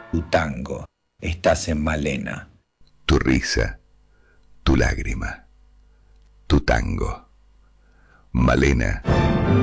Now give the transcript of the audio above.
tu tango. Estás en Malena. Tu risa, tu lágrima, tu tango. Malena.